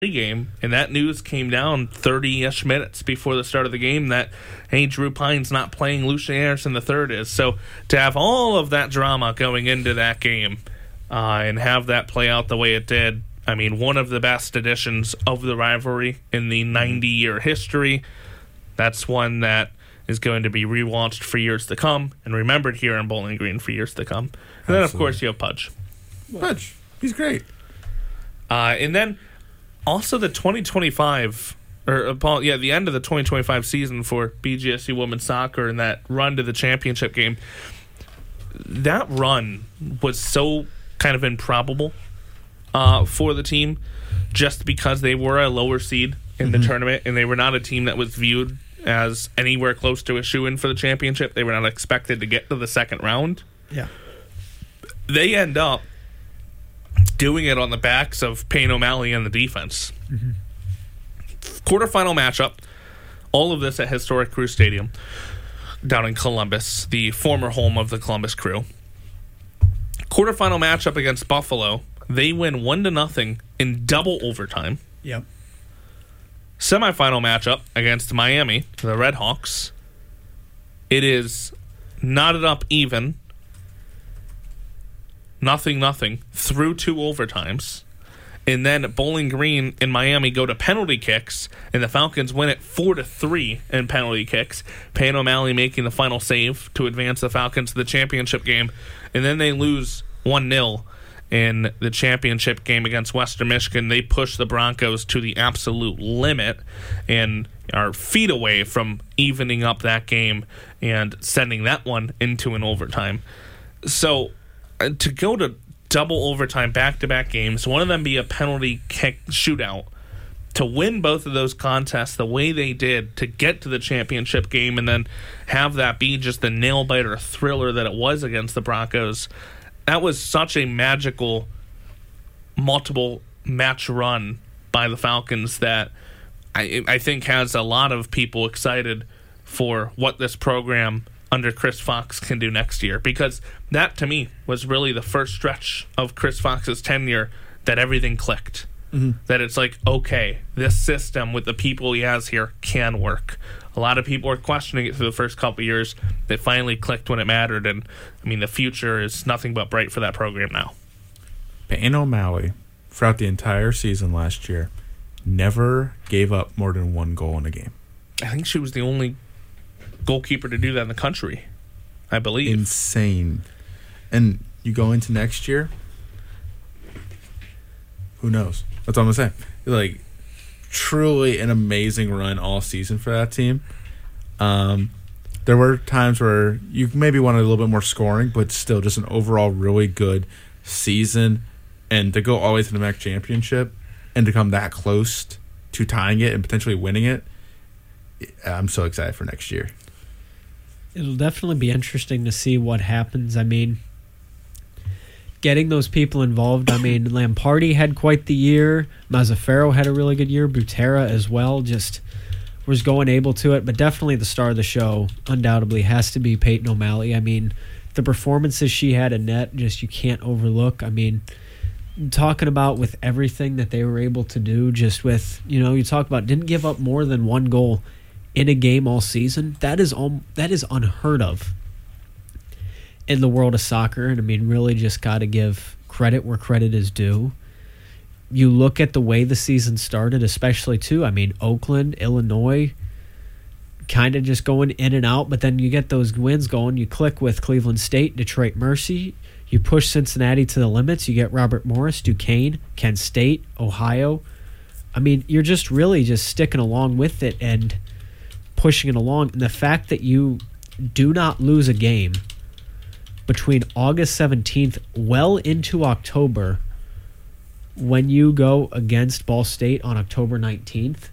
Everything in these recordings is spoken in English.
game, and that news came down 30-ish minutes before the start of the game that, hey, Drew Pine's not playing, Lucian Anderson III is. So to have all of that drama going into that game and have that play out the way it did, I mean, one of the best editions of the rivalry in the 90-year history. That's one that is going to be rewatched for years to come and remembered here in Bowling Green for years to come. And then, of course, you have Pudge. Pudge, he's great. And then also the 2025, the end of the 2025 season for BGSU women's soccer and that run to the championship game. That run was so kind of improbable for the team just because they were a lower seed in the tournament and they were not a team that was viewed as anywhere close to a shoo-in for the championship. They were not expected to get to the second round. Yeah. They end up doing it on the backs of Payne O'Malley and the defense. Quarterfinal matchup, all of this at historic Crew Stadium down in Columbus, the former home of the Columbus Crew. Quarterfinal matchup against Buffalo, they win 1-0 in double overtime. Yep. Semifinal matchup against Miami, the Redhawks. It is knotted up even. 0-0 through 2 overtimes. And then Bowling Green and Miami go to penalty kicks, and the Falcons win it 4-3 in penalty kicks. Payne O'Malley making the final save to advance the Falcons to the championship game. And then they lose 1-0 in the championship game against Western Michigan. They push the Broncos to the absolute limit and are feet away from evening up that game and sending that one into an overtime. So to go to double overtime back-to-back games, one of them be a penalty kick shootout, to win both of those contests the way they did, to get to the championship game and then have that be just the nail-biter thriller that it was against the Broncos, that was such a magical multiple match run by the Falcons that I think has a lot of people excited for what this program under Chris Fox can do next year, because that to me was really the first stretch of Chris Fox's tenure that everything clicked. That it's like, okay, this system with the people he has here can work. A lot of people were questioning it through the first couple of years. It finally clicked when it mattered, and I mean the future is nothing but bright for that program now. Payne O'Malley, throughout the entire season last year, never gave up more than 1 goal in a game. I think she was the only goalkeeper to do that in the country, I believe. Insane. And you go into next year, who knows? That's all I'm going to say. Like, truly an amazing run all season for that team. There were times where you maybe wanted a little bit more scoring, but still just an overall really good season. And to go all the way to the MAC championship and to come that close to tying it and potentially winning it, I'm so excited for next year. It'll definitely be interesting to see what happens. I mean, getting those people involved. I mean, Lampardi had quite the year. Mazzaferro had a really good year. Butera as well. Just was going able to it. But definitely the star of the show, undoubtedly, has to be Payne O'Malley. I mean, the performances she had in net, just you can't overlook. I mean, talking about with everything that they were able to do, just with, you talk about didn't give up more than 1 goal in a game all season. That is unheard of in the world of soccer. And I mean, really just got to give credit where credit is due. You look at the way the season started, especially too, I mean, Oakland, Illinois, kind of just going in and out, but then you get those wins going. You click with Cleveland State, Detroit Mercy. You push Cincinnati to the limits. You get Robert Morris, Duquesne, Kent State, Ohio. I mean, you're just really just sticking along with it and pushing it along. And the fact that you do not lose a game between August 17th well into October, when you go against Ball State on October 19th,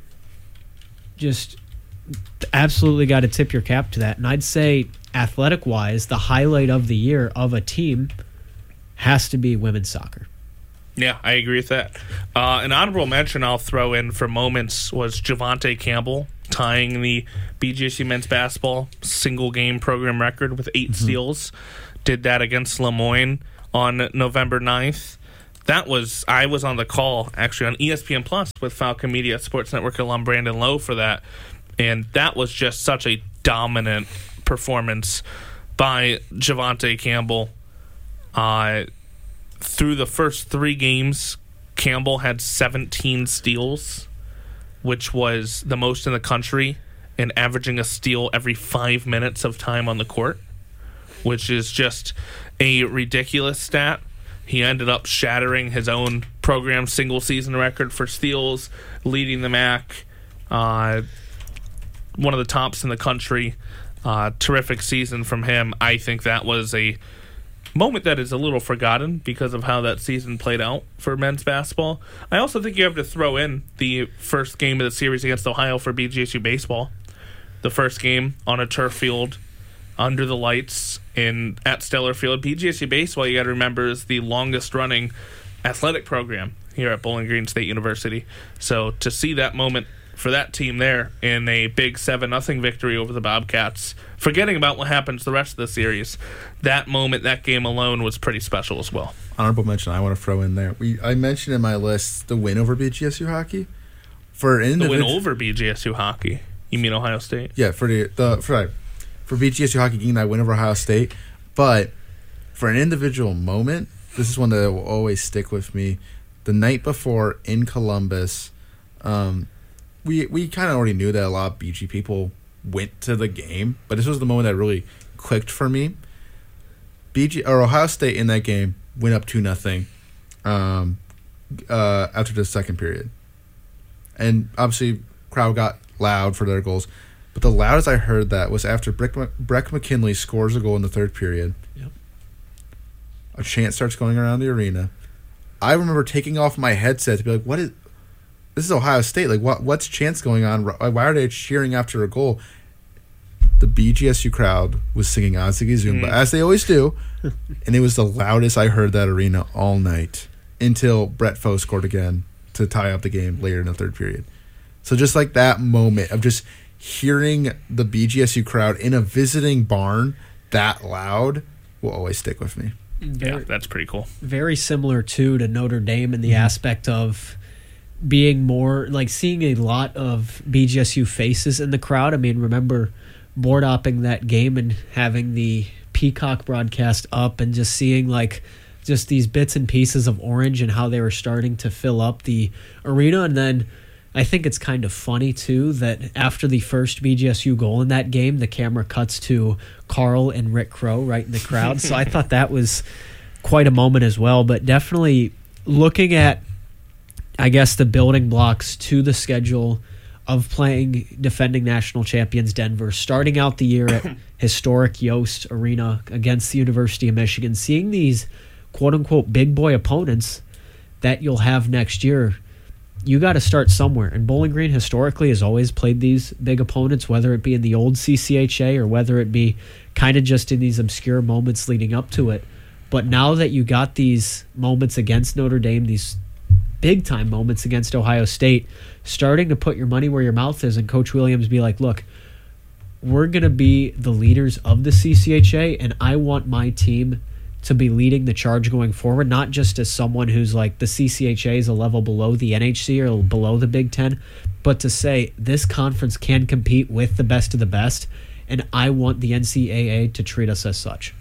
just absolutely got to tip your cap to that. And I'd say athletic-wise, the highlight of the year of a team has to be women's soccer. Yeah, I agree with that. An honorable mention I'll throw in for moments was Javante Campbell tying the BGSU men's basketball single-game program record with 8 steals. Did that against Lemoyne on November 9th. I was on the call actually on ESPN Plus with Falcon Media Sports Network alum Brandon Lowe for that, and that was just such a dominant performance by Javonte Campbell. Through the first 3 games, Campbell had 17 steals, which was the most in the country, and averaging a steal every 5 minutes of time on the court, which is just a ridiculous stat. He ended up shattering his own program single-season record for steals, leading the MAC, one of the tops in the country. Terrific season from him. I think that was a moment that is a little forgotten because of how that season played out for men's basketball. I also think you have to throw in the first game of the series against Ohio for BGSU baseball. The first game on a turf field under the lights at Stellar Field. BGSU baseball, you got to remember, is the longest running athletic program here at Bowling Green State University. So to see that moment for that team there in a big 7-0 victory over the Bobcats, forgetting about what happens the rest of the series, that moment, that game alone was pretty special as well. Honorable mention I want to throw in there. I mentioned in my list the win over BGSU hockey. The win over BGSU hockey. You mean Ohio State? Yeah, for BGSU hockey getting that win over Ohio State. But for an individual moment, this is one that will always stick with me. The night before in Columbus, we kind of already knew that a lot of BG people went to the game, but this was the moment that really clicked for me. Ohio State in that game went up 2-0 after the second period, and obviously crowd got loud for their goals. But the loudest I heard that was after Breck McKinley scores a goal in the third period. Yep. A chant starts going around the arena. I remember taking off my headset to be like, this is Ohio State. Like, what's chants going on? Why are they cheering after a goal? The BGSU crowd was singing Ozzy Zumba, as they always do. And it was the loudest I heard that arena all night until Brett Foe scored again to tie up the game later in the third period. So just like that moment of just hearing the BGSU crowd in a visiting barn that loud will always stick with me. Yeah, that's pretty cool. Very similar to Notre Dame in the aspect of being more like seeing a lot of BGSU faces in the crowd. I mean, remember board opping that game and having the Peacock broadcast up and just seeing like just these bits and pieces of orange and how they were starting to fill up the arena. And then I think it's kind of funny, too, that after the first BGSU goal in that game, the camera cuts to Carl and Rick Crow right in the crowd. So I thought that was quite a moment as well. But definitely looking at, I guess, the building blocks to the schedule of playing defending national champions Denver, starting out the year at historic Yost Arena against the University of Michigan, seeing these quote-unquote big boy opponents that you'll have next year. You got to start somewhere. And Bowling Green historically has always played these big opponents, whether it be in the old CCHA or whether it be kind of just in these obscure moments leading up to it. But now that you got these moments against Notre Dame, these big-time moments against Ohio State, starting to put your money where your mouth is and Coach Williams be like, look, we're going to be the leaders of the CCHA, and I want my team to be leading the charge going forward, not just as someone who's like the CCHA is a level below the NHC or below the Big Ten, but to say this conference can compete with the best of the best, and I want the NCAA to treat us as such.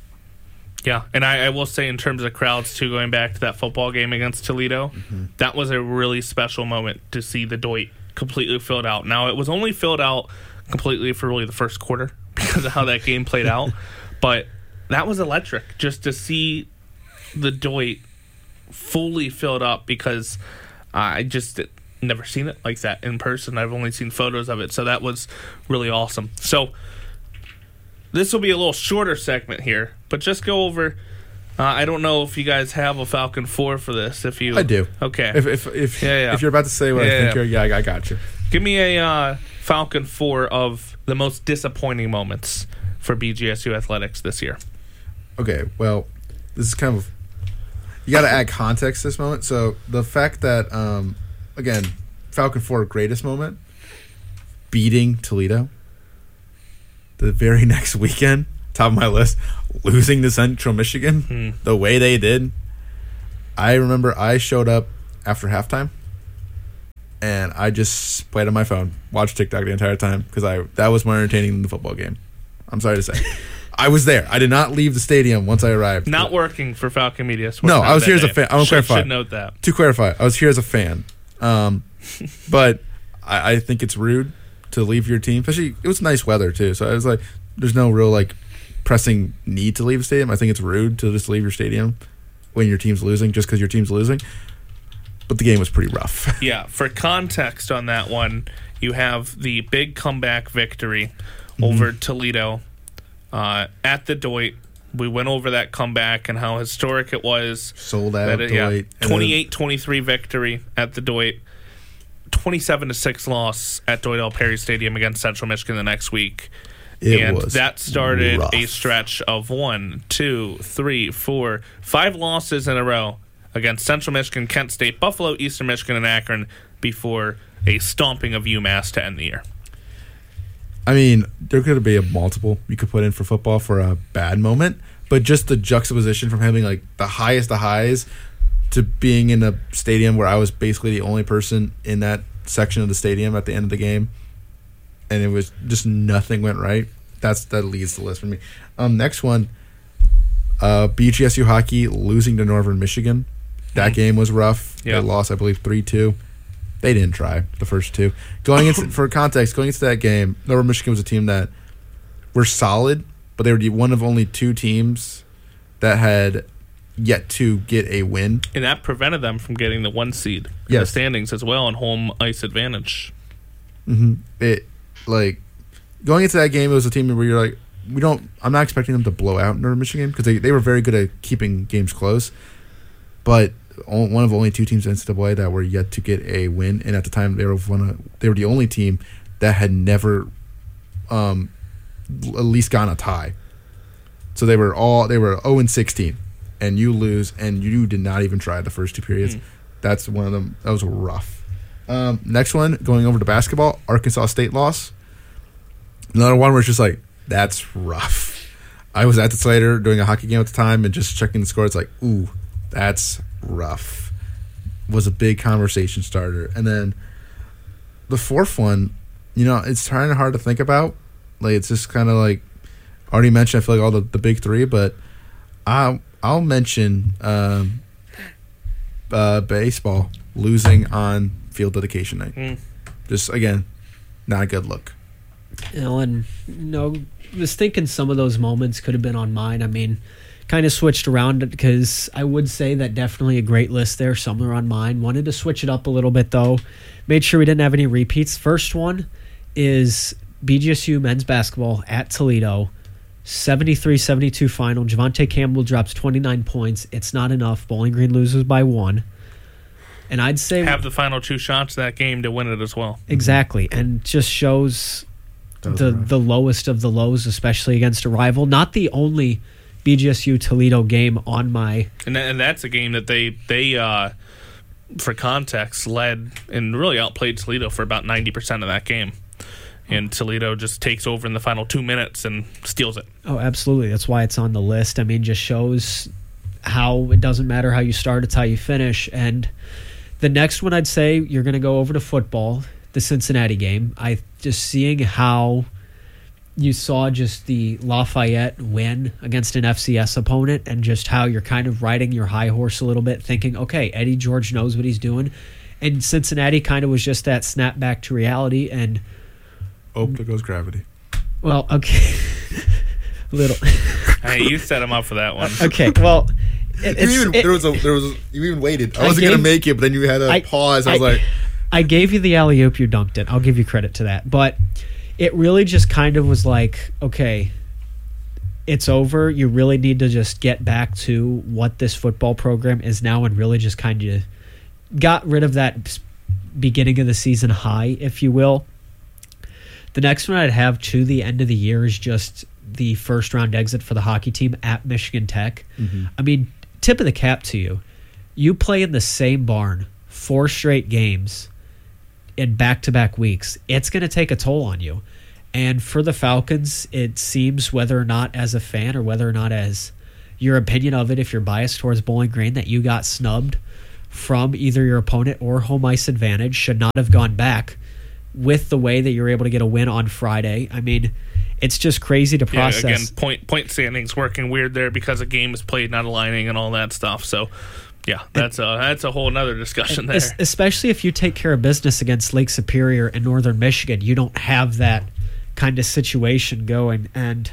Yeah, and I will say in terms of crowds, too, going back to that football game against Toledo, that was a really special moment to see the Doit completely filled out. Now, it was only filled out completely for really the first quarter because of how that game played out, but that was electric just to see the Doit fully filled up because I just never seen it like that in person. I've only seen photos of it, so that was really awesome. So this will be a little shorter segment here, but just go over. I don't know if you guys have a Falcon 4 for this. If you, I do. Okay. If you're about to say what I think, I got you. Give me a Falcon 4 of the most disappointing moments for BGSU athletics this year. Okay, well, this is kind of, you got to add context to this moment. So the fact that, again, Falcon 4 greatest moment, beating Toledo. The very next weekend, top of my list, losing to Central Michigan the way they did. I remember I showed up after halftime, and I just played on my phone, watched TikTok the entire time because that was more entertaining than the football game. I'm sorry to say. I was there. I did not leave the stadium once I arrived. Not working for Falcon Media Sports. No, I was here as a fan. I want to clarify. Should note that. To clarify, I was here as a fan. But I think it's rude to leave your team. Especially, it was nice weather, too. So I was like, there's no real, like, pressing need to leave the stadium. I think it's rude to just leave your stadium when your team's losing just because your team's losing. But the game was pretty rough. Yeah, for context on that one, you have the big comeback victory over Toledo at the Doit. We went over that comeback and how historic it was. Sold out Doit. 28-23 victory at the Doit. 27-6 loss at Doyle Perry Stadium against Central Michigan the next week. That started rough. A stretch of 1, 2, 3, 4, 5 losses in a row against Central Michigan, Kent State, Buffalo, Eastern Michigan, and Akron before a stomping of UMass to end the year. I mean, there could be a multiple you could put in for football for a bad moment, but just the juxtaposition from having like the highest of highs to being in a stadium where I was basically the only person in that section of the stadium at the end of the game, and it was just nothing went right. That leads the list for me. Next one, BGSU hockey losing to Northern Michigan. That game was rough. Yeah. They lost, I believe, 3-2. They didn't try the first two. For context, going into that game, Northern Michigan was a team that were solid, but they were one of only 2 teams that had yet to get a win. And that prevented them from getting the 1 seed in the standings as well on home ice advantage. Mm-hmm. Going into that game, it was a team where you're like, I'm not expecting them to blow out Northern Michigan because they were very good at keeping games close, but one of only 2 teams in NCAA that were yet to get a win, and at the time they were the only team that had never at least gotten a tie. So they were 0-16, and you lose, and you did not even try the first 2 periods. That's one of them. That was rough. Next one, going over to basketball, Arkansas State loss. Another one where it's just like, that's rough. I was at the Slater doing a hockey game at the time and just checking the score. It's like, ooh, that's rough. Was a big conversation starter. And then the fourth one, it's kind of hard to think about. Like, it's just kind of like, already mentioned, I feel like all the big 3, but I'll mention baseball losing on field dedication night. Just, again, not a good look. Was thinking some of those moments could have been on mine. I mean, kind of switched around because I would say that definitely a great list there, somewhere on mine. Wanted to switch it up a little bit, though. Made sure we didn't have any repeats. First one is BGSU men's basketball at Toledo. 73-72 final. Javante Campbell drops 29 points. It's not enough. Bowling Green loses by 1. And I'd say have the final 2 shots of that game to win it as well. Exactly. And just shows the lowest of the lows, especially against a rival. Not the only BGSU Toledo game on my... And that's a game that they for context, led and really outplayed Toledo for about 90% of that game. And Toledo just takes over in the final 2 minutes and steals it. Oh, absolutely. That's why it's on the list. I mean, just shows how it doesn't matter how you start, it's how you finish. And the next one, I'd say you're going to go over to football, the Cincinnati game. Just seeing how you saw just the Lafayette win against an FCS opponent and just how you're kind of riding your high horse a little bit, thinking, okay, Eddie George knows what he's doing. And Cincinnati kind of was just that snap back to reality. And there goes gravity. Well, okay. Little. Hey, you set him up for that one. Okay, well, you even waited. I wasn't gonna make it, but then you had a pause. I was like, I gave you the alley-oop, you dunked it. I'll give you credit to that. But it really just kind of was like, okay, it's over. You really need to just get back to what this football program is now and really just kind of got rid of that beginning of the season high, if you will. The next one I'd have to the end of the year is just the first-round exit for the hockey team at Michigan Tech. Mm-hmm. I mean, tip of the cap to you. You play in the same barn 4 straight games in back-to-back weeks. It's going to take a toll on you. And for the Falcons, it seems, whether or not as a fan or whether or not as, your opinion of it, if you're biased towards Bowling Green, that you got snubbed from either your opponent or home ice advantage, should not have gone back with the way that you're able to get a win on Friday. I mean, it's just crazy to process. Yeah, again, point standings working weird there because a game is played, not aligning and all that stuff. So, yeah, that's a whole other discussion there. Especially if you take care of business against Lake Superior and Northern Michigan, you don't have that kind of situation going. And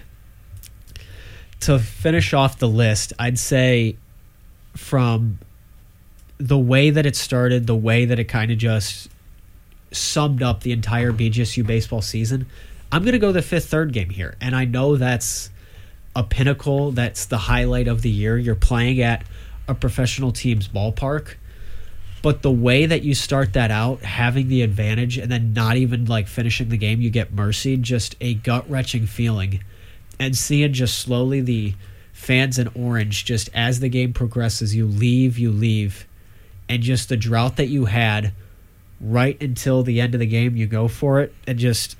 to finish off the list, I'd say from the way that it started, the way that it kind of just summed up the entire BGSU baseball season, I'm going to go the fifth third game here. And I know that's a pinnacle. That's the highlight of the year. You're playing at a professional team's ballpark. But the way that you start that out, having the advantage, and then not even like finishing the game, you get mercied, just a gut-wrenching feeling. And seeing just slowly the fans in orange, just as the game progresses, you leave. And just the drought that you had right until the end of the game, you go for it. And just,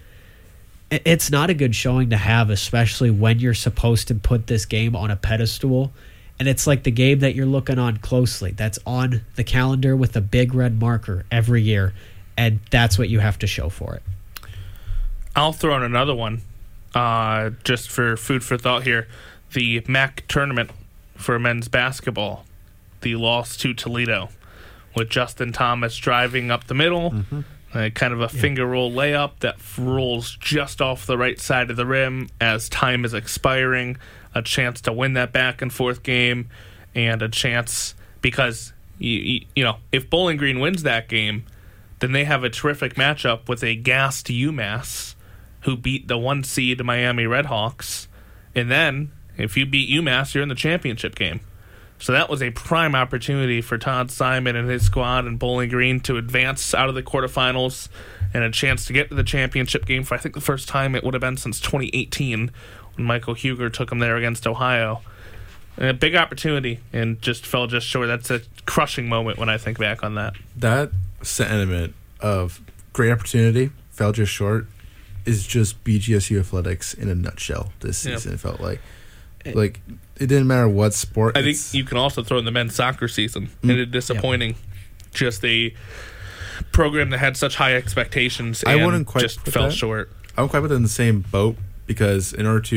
it's not a good showing to have, especially when you're supposed to put this game on a pedestal. And it's like the game that you're looking on closely. That's on the calendar with a big red marker every year. And that's what you have to show for it. I'll throw in another one, just for food for thought here. The MAC tournament for men's basketball, the loss to Toledo, with Justin Thomas driving up the middle, kind of a finger roll layup that rolls just off the right side of the rim as time is expiring. A chance to win that back and forth game, and a chance because you know, if Bowling Green wins that game, then they have a terrific matchup with a gassed UMass who beat the 1 seed Miami Redhawks, and then if you beat UMass, you're in the championship game. So that was a prime opportunity for Todd Simon and his squad and Bowling Green to advance out of the quarterfinals and a chance to get to the championship game for, I think, the first time it would have been since 2018 when Michael Huger took them there against Ohio. And a big opportunity, and just fell just short. That's a crushing moment when I think back on that. That sentiment of great opportunity, fell just short, is just BGSU athletics in a nutshell this season. It felt like it didn't matter what sport. I think you can also throw in the men's soccer season. It is disappointing. Just a program that had such high expectations and I wouldn't quite just fell short. I wouldn't quite put them in the same boat because in order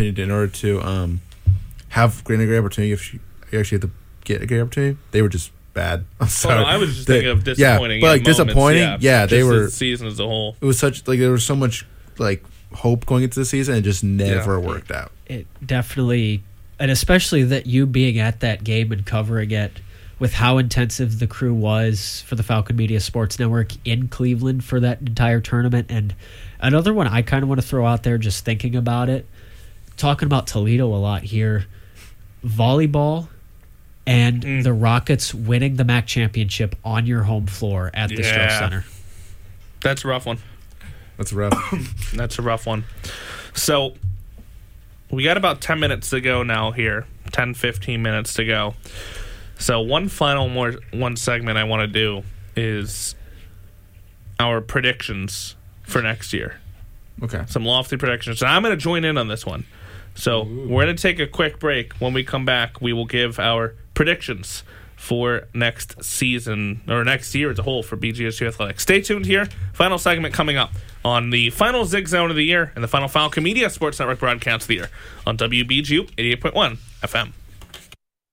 to have great opportunity, if you actually have to get a great opportunity, they were just bad. I'm sorry. I was just thinking of disappointing. Yeah, but disappointing. Yeah, they were the season as a whole. It was such there was so much hope going into the season, and just never worked out. It definitely, and especially that you being at that game and covering it with how intensive the crew was for the Falcon Media Sports Network in Cleveland for that entire tournament. And another one I kind of want to throw out there, just thinking about it, talking about Toledo a lot here, volleyball and the Rockets winning the MAC championship on your home floor at the Stroh Center. That's a rough one. That's rough. That's a rough one. So we got about 10 minutes to go now here. 10, 15 minutes to go. So one segment I want to do is our predictions for next year. Okay. Some lofty predictions. And I'm going to join in on this one. So we're going to take a quick break. When we come back, we will give our predictions for next season, or next year as a whole, for BGSU Athletics. Stay tuned here. Final segment coming up on the final Zig Zone of the year and the final Falcon Media Sports Network broadcast of the year on WBGU 88.1 FM.